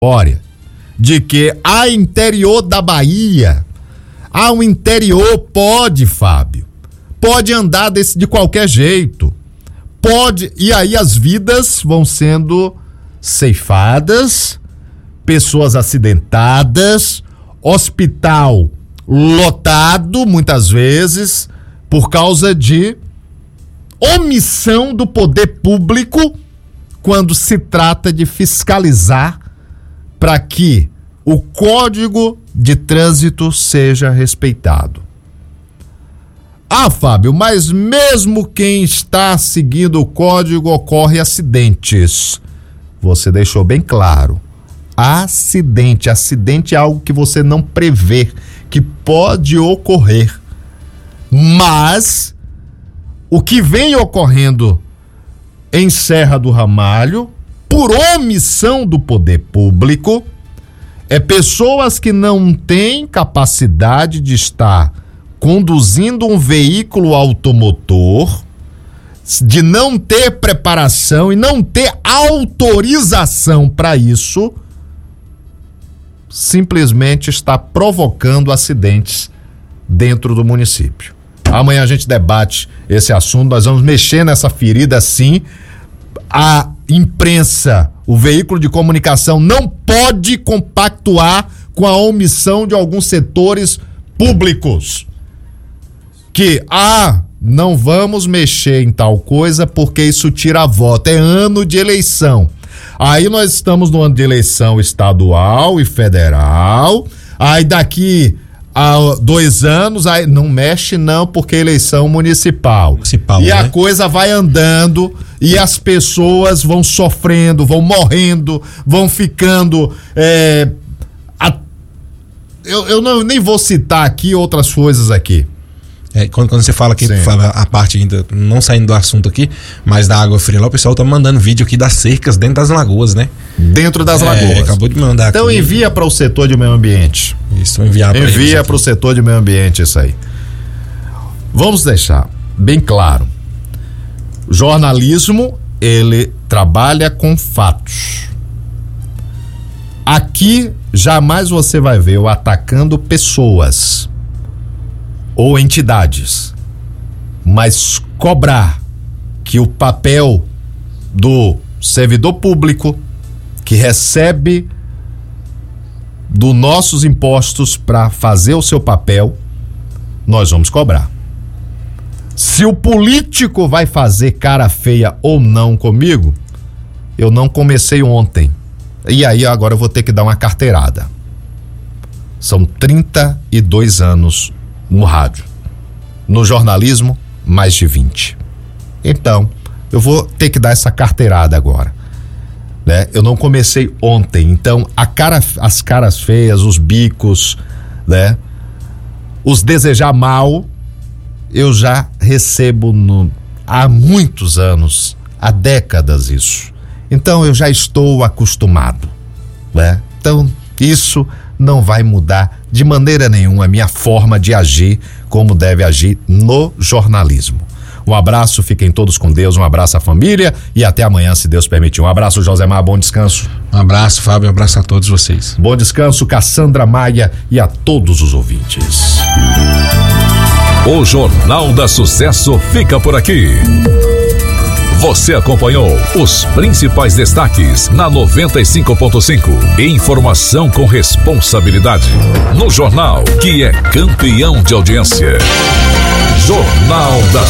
história de que a interior da Bahia, o interior pode, Fábio, pode andar de qualquer jeito, pode, e aí as vidas vão sendo ceifadas, pessoas acidentadas, hospital lotado muitas vezes por causa de omissão do poder público quando se trata de fiscalizar para que o Código de Trânsito seja respeitado. Fábio, mas mesmo quem está seguindo o código ocorre acidentes. Você deixou bem claro. Acidente é algo que você não prevê, que pode ocorrer. Mas o que vem ocorrendo em Serra do Ramalho, por omissão do poder público, é pessoas que não têm capacidade de estar conduzindo um veículo automotor, de não ter preparação e não ter autorização para isso, simplesmente está provocando acidentes dentro do município. Amanhã a gente debate esse assunto, nós vamos mexer nessa ferida sim. A imprensa, o veículo de comunicação não pode compactuar com a omissão de alguns setores públicos. Que, não vamos mexer em tal coisa porque isso tira voto, é ano de eleição. Aí nós estamos no ano de eleição estadual e federal, aí daqui a 2 anos, aí não mexe não, porque é eleição municipal. E né? A coisa vai andando e as pessoas vão sofrendo, vão morrendo, vão ficando... Eu nem vou citar aqui outras coisas aqui. Quando você fala que a parte ainda, não saindo do assunto aqui, mas da água fria lá, o pessoal tá mandando vídeo aqui das cercas dentro das lagoas, né? Dentro das lagoas. Acabou de mandar então aqui. Envia para o setor de meio ambiente. Isso, envia para o setor de meio ambiente isso aí. Vamos deixar bem claro. O jornalismo, ele trabalha com fatos. Aqui, jamais você vai ver eu atacando pessoas ou entidades, mas cobrar que o papel do servidor público que recebe dos nossos impostos para fazer o seu papel, nós vamos cobrar. Se o político vai fazer cara feia ou não comigo, eu não comecei ontem. E aí agora eu vou ter que dar uma carteirada. São 32 anos no rádio. No jornalismo, mais de 20. Então, eu vou ter que dar essa carteirada agora. Né? Eu não comecei ontem. Então, as caras feias, os bicos, né? Os desejar mal, eu já recebo há muitos anos, há décadas isso. Então, eu já estou acostumado. Né? Então, isso não vai mudar de maneira nenhuma a minha forma de agir como deve agir no jornalismo. Um abraço, fiquem todos com Deus, um abraço à família e até amanhã, se Deus permitir. Um abraço, Josemar, bom descanso. Um abraço, Fábio, um abraço a todos vocês. Bom descanso, Cassandra Maia e a todos os ouvintes. O Jornal da Sucesso fica por aqui. Você acompanhou os principais destaques na 95.5. Informação com responsabilidade. No jornal que é campeão de audiência. Jornal da